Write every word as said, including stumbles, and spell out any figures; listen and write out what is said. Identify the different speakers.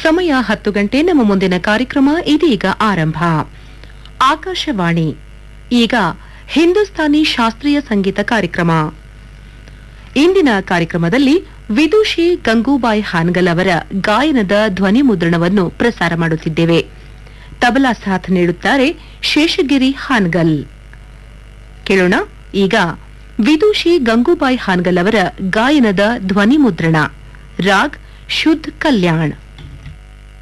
Speaker 1: ಸಮಯ ಹತ್ತು ಗಂಟೆ. ನಮ್ಮ ಮುಂದಿನ ಕಾರ್ಯಕ್ರಮ ಇದೀಗ ಆರಂಭ. ಆಕಾಶವಾಣಿ. ಈಗ ಹಿಂದೂಸ್ತಾನಿ ಶಾಸ್ತ್ರೀಯ ಸಂಗೀತ ಕಾರ್ಯಕ್ರಮ. ಇಂದಿನ ಕಾರ್ಯಕ್ರಮದಲ್ಲಿ ವಿದುಷಿ ಗಂಗೂಬಾಯಿ ಹಾನಗಲ್ ಅವರ ಗಾಯನದ ಧ್ವನಿ ಮುದ್ರಣವನ್ನು ಪ್ರಸಾರ ಮಾಡುತ್ತಿದ್ದೇವೆ. ತಬಲಾ ಸಾಥ್ ನೀಡುತ್ತಾರೆ ಶೇಷಗಿರಿ ಹಾನಗಲ್. ಕೇಳೋಣ ಈಗ ವಿದುಷಿ ಗಂಗೂಬಾಯಿ ಹಾನಗಲ್ ಅವರ ಗಾಯನದ ಧ್ವನಿ ಮುದ್ರಣ. ರಾಗ್ ಶುದ್ಧ ಕಲ್ಯಾಣ್.